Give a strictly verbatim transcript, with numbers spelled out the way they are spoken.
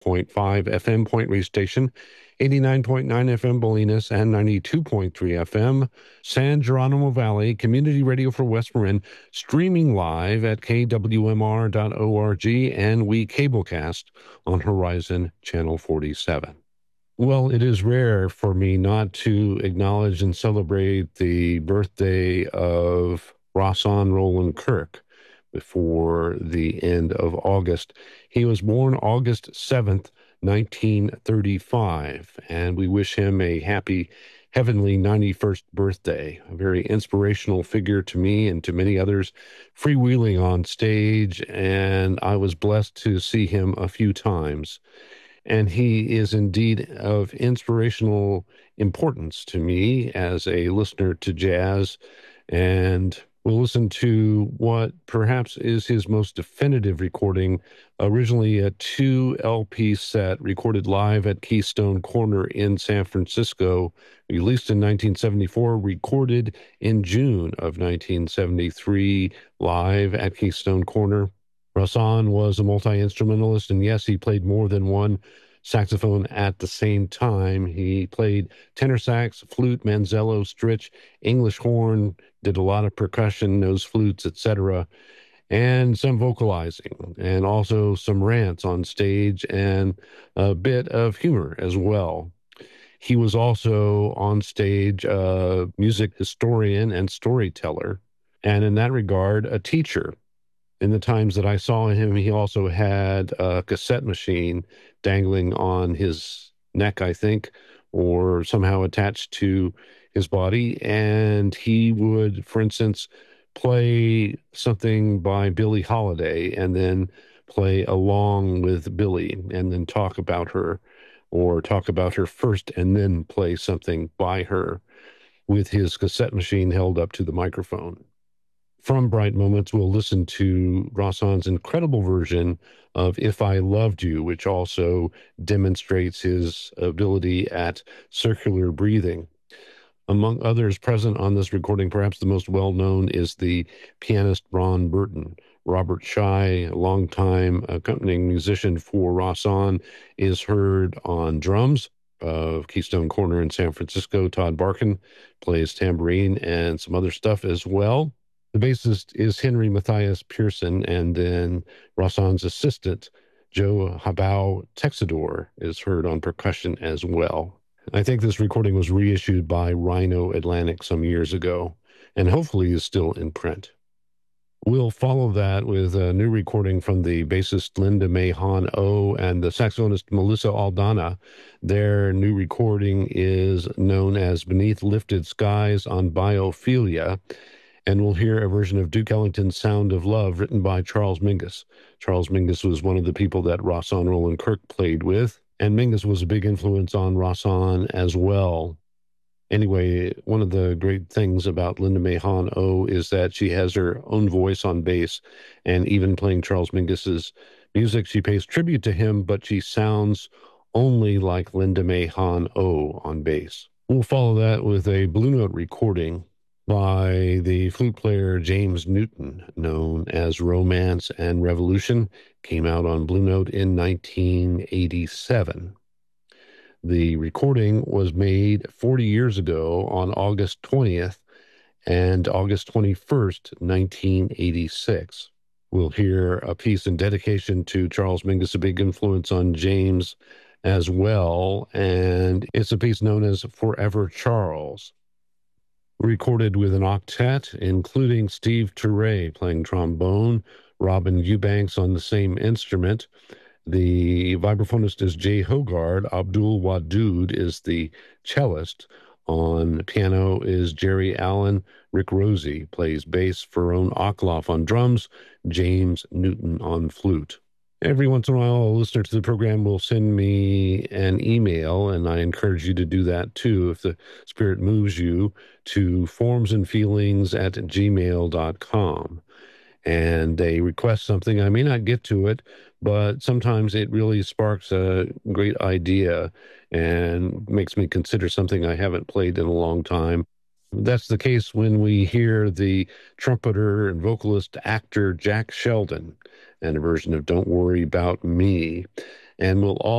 point five F M Point Reyes Station, eighty-nine point nine F M Bolinas, and ninety-two point three F M San Geronimo Valley, community radio for West Marin, streaming live at K W M R dot org, and we cablecast on Horizon Channel forty-seven. Well, it is rare for me not to acknowledge and celebrate the birthday of Rahsaan Roland Kirk before the end of August. He was born August seventh, nineteen thirty-five, and we wish him a happy heavenly ninety-first birthday. A very inspirational figure to me and to many others, freewheeling on stage, and I was blessed to see him a few times. And he is indeed of inspirational importance to me as a listener to jazz. And we'll listen to what perhaps is his most definitive recording, originally a two L P set recorded live at Keystone Corner in San Francisco, released in nineteen seventy-four, recorded in June of nineteen seventy-three, live at Keystone Corner. Rahsaan was a multi-instrumentalist, and yes, he played more than one saxophone at the same time. He played tenor sax, flute, manzello, stritch, English horn, did a lot of percussion, nose flutes, et cetera, and some vocalizing, and also some rants on stage, and a bit of humor as well. He was also on stage a music historian and storyteller, and in that regard, a teacher. In the times that I saw him, he also had a cassette machine dangling on his neck, I think, or somehow attached to his body. And he would, for instance, play something by Billie Holiday and then play along with Billie and then talk about her, or talk about her first and then play something by her with his cassette machine held up to the microphone. From Bright Moments, we'll listen to Rahsaan's incredible version of If I Loved You, which also demonstrates his ability at circular breathing. Among others present on this recording, perhaps the most well-known is the pianist Ron Burton. Robert Shai, a longtime accompanying musician for Rahsaan, is heard on drums of Keystone Corner in San Francisco. Todd Barkin plays tambourine and some other stuff as well. The bassist is Henry Matthias Pearson, and then Rahsaan's assistant, Joe Habao Texador, is heard on percussion as well. I think this recording was reissued by Rhino Atlantic some years ago, and hopefully is still in print. We'll follow that with a new recording from the bassist Linda May Han-Oh and the saxophonist Melissa Aldana. Their new recording is known as Beneath Lifted Skies on Biophilia, and we'll hear a version of Duke Ellington's Sound of Love written by Charles Mingus. Charles Mingus was one of the people that Rahsaan Roland Kirk played with, and Mingus was a big influence on Rahsaan as well. Anyway, one of the great things about Linda May Han-Oh is that she has her own voice on bass, and even playing Charles Mingus's music, she pays tribute to him, but she sounds only like Linda May Han-Oh on bass. We'll follow that with a Blue Note recording by the flute player James Newton, known as Romance and Revolution, came out on Blue Note in nineteen eighty-seven. The recording was made forty years ago on August twentieth and August twenty-first, nineteen eighty-six. We'll hear a piece in dedication to Charles Mingus, a big influence on James as well, and it's a piece known as Forever Charles. Recorded with an octet, including Steve Turre playing trombone, Robin Eubanks on the same instrument. The vibraphonist is Jay Hogard. Abdul Wadood is the cellist. On piano is Jerry Allen. Rick Rosie plays bass. Ferone Akloff on drums. James Newton on flute. Every once in a while, a listener to the program will send me an email, and I encourage you to do that too if the spirit moves you, to formsandfeelings at gmail dot com. And they request something. I may not get to it, but sometimes it really sparks a great idea and makes me consider something I haven't played in a long time. That's the case when we hear the trumpeter and vocalist actor Jack Sheldon and a version of Don't Worry About Me. And we'll all